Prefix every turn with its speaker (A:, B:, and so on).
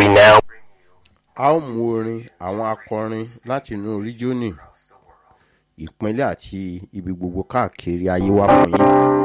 A: we now
B: A ó mú orin àwọn akọrin láti inú ríjọ́nì, ìpínlẹ̀ àti ibi gbogbo káàkiri ayé wá fún yín.